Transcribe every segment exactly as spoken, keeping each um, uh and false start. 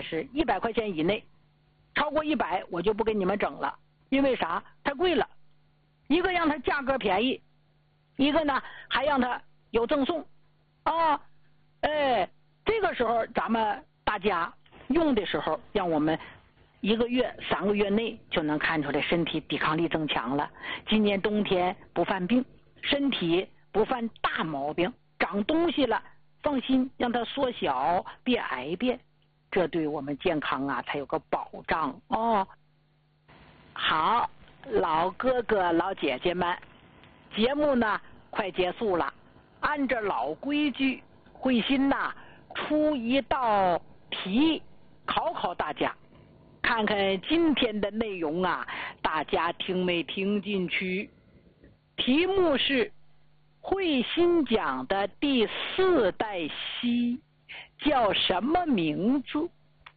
是一百块钱以内，超过一百我就不给你们整了，因为啥？太贵了。一个让它价格便宜，一个呢还让它有赠送啊。哎，这个时候咱们大家用的时候，让我们一个月三个月内就能看出来身体抵抗力增强了。今年冬天不犯病，身体不犯大毛病，长东西了放心让它缩小，别癌变，这对我们健康啊才有个保障哦。好，老哥哥老姐姐们，节目呢快结束了，按照老规矩，慧心呐出一道题考考大家，看看今天的内容啊大家听没听进去。题目是慧心讲的第四代硒叫什么名字？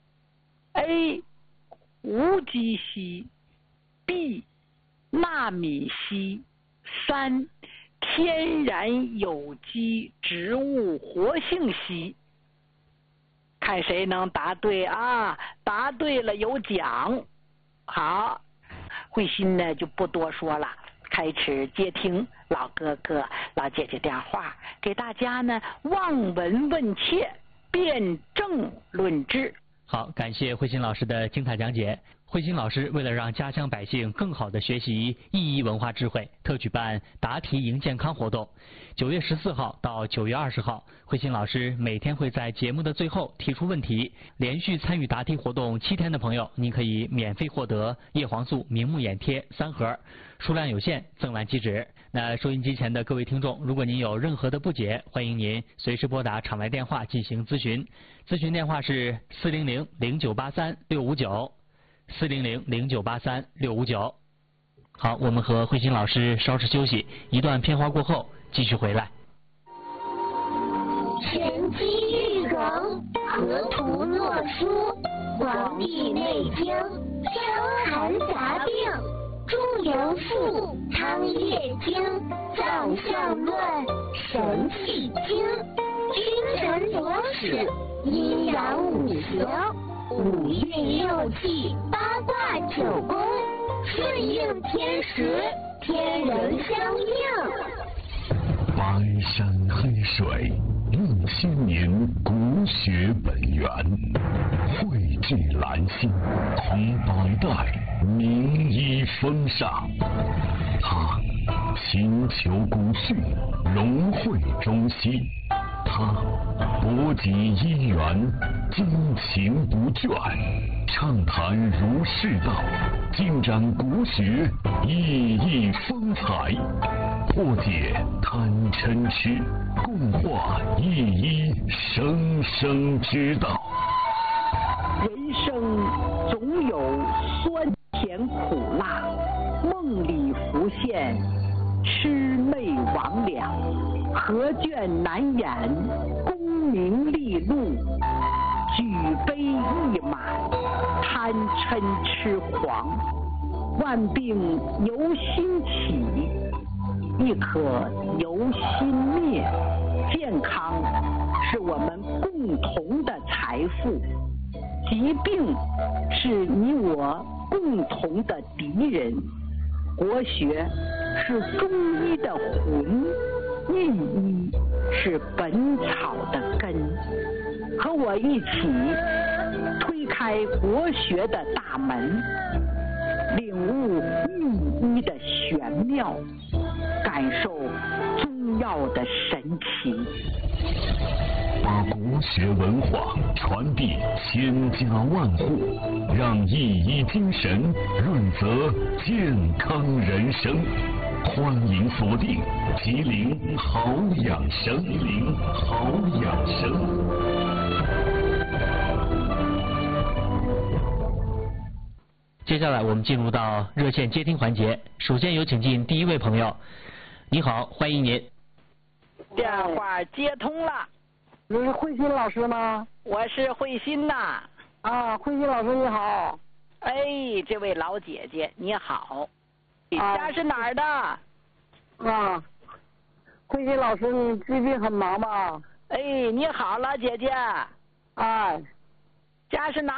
A. 无机硒， B. 纳米硒，三天然有机植物活性硒。看谁能答对啊，答对了有奖。好，慧心呢就不多说了，开始接听老哥哥老姐姐电话，给大家呢望闻问切，辩证论治。 好，感谢慧心老师的精彩讲解。慧心老师为了让家乡百姓更好地学习意义文化智慧，特举办答题赢健康活动。九月十四号到九月二十号，慧心老师每天会在节目的最后提出问题。连续参与答题活动七天的朋友，您可以免费获得叶黄素明目眼贴三盒，数量有限，赠完即止。那收音机前的各位听众，如果您有任何的不解，欢迎您随时拨打场外电话进行咨询。咨询电话是四零零零九八三六五九。四零零零九八三六五九。好，我们和慧心老师稍事休息，一段片花过后继续回来。 玄机玉容，河图洛书，黄帝内经，伤寒杂病，诸由赋，汤液经，脏象论，神气经，君臣佐使，阴阳五行，五运六气，八卦九宫，顺应天时，天人相应。 白山黑水，映千年国学本源，汇聚兰心，同百代名医风尚。他勤求古训，融汇中西。他博集医源，精勤不倦，畅谈儒释道，尽展国学意义风采，破解贪嗔痴，共话一一生生之道。 人生总有酸甜苦辣，梦里浮现魑魅魍魉，何卷难掩功名利禄，举杯一满贪嗔痴狂。万病由心起，亦可由心灭。健康是我们共同的财富，疾病是你我共同的敌人。国学是中医的魂，意医是本草的根。和我一起推开国学的大门，领悟意医的玄妙，感受中药的神奇， 把国学文化传递千家万户，让一医精神润泽健康人生。欢迎锁定吉林好养生，吉林好养生。 接下来我们进入到热线接听环节，首先有请进第一位朋友。你好，欢迎您。 电话接通了。 你是慧心老师吗？ 我是慧心呐。 啊，慧心老师你好。 哎，这位老姐姐你好。你啊、 家是哪儿的？ 啊，慧心老师，你最近很忙吧？ 哎，你好，老姐姐。 哎， 家是哪？